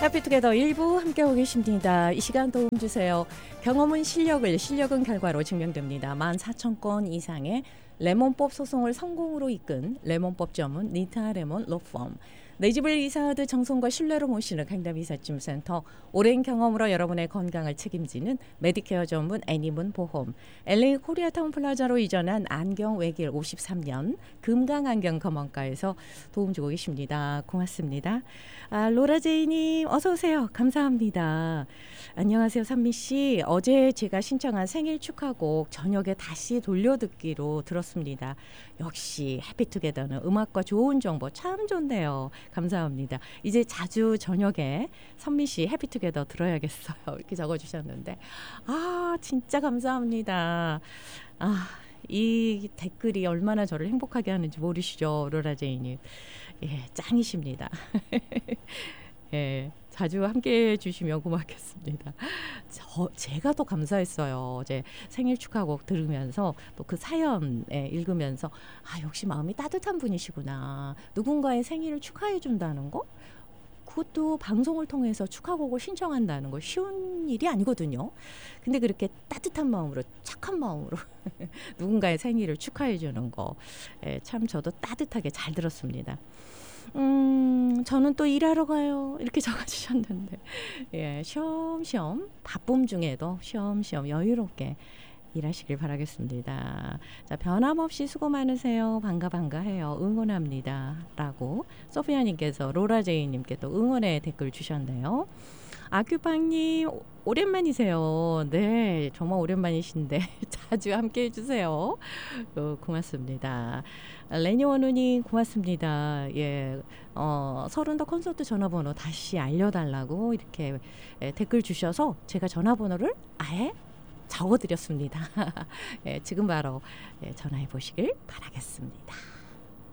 해피투게더 1부 함께하고 계십니다. 이 시간 도움 주세요. 경험은 실력은 결과로 증명됩니다. 14,000건 이상의 레몬법 소송을 성공으로 이끈 레몬법 전문 니타 레몬 로펌. 내 집을 이사하듯 정성과 신뢰로 모시는 강남 이삿짐센터. 오랜 경험으로 여러분의 건강을 책임지는 메디케어 전문 애니문 보험. LA 코리아타운 플라자로 이전한 안경 외길 53년 금강안경 검언가에서 도움 주고 계십니다. 고맙습니다. 로라제이님 어서 오세요. 감사합니다. 안녕하세요, 선미 씨. 어제 제가 신청한 생일 축하곡 저녁에 다시 돌려듣기로 들었습니다. 역시 해피투게더는 음악과 좋은 정보 참 좋네요. 감사합니다. 이제 자주 저녁에 선미 씨 해피투게더 들어야겠어요. 이렇게 적어주셨는데 진짜 감사합니다. 이 댓글이 얼마나 저를 행복하게 하는지 모르시죠, 로라제이님. 예, 짱이십니다. 예, 자주 함께해 주시면 고맙겠습니다. 제가 더 감사했어요. 어제 생일 축하곡 들으면서 또 그 사연 읽으면서 역시 마음이 따뜻한 분이시구나. 누군가의 생일을 축하해 준다는 거? 그것도 방송을 통해서 축하곡을 신청한다는 거 쉬운 일이 아니거든요. 근데 그렇게 따뜻한 마음으로, 착한 마음으로 누군가의 생일을 축하해 주는 거 참 저도 따뜻하게 잘 들었습니다. 저는 또 일하러 가요. 이렇게 적어주셨는데, 예, 쉬엄쉬엄 바쁨 중에도 쉬엄쉬엄 여유롭게 일하시길 바라겠습니다. 자, 변함없이 수고 많으세요. 반가해요. 응원합니다. 라고 소피아님께서 로라제이님께 또 응원의 댓글 주셨네요. 아큐팡님 오랜만이세요. 네, 정말 오랜만이신데 자주 함께 해주세요. 고맙습니다. 레니원우님 고맙습니다. 예, 서른더 콘서트 전화번호 다시 알려달라고 이렇게 댓글 주셔서 제가 전화번호를 아예 적어드렸습니다. 예, 지금 바로 전화해 보시길 바라겠습니다.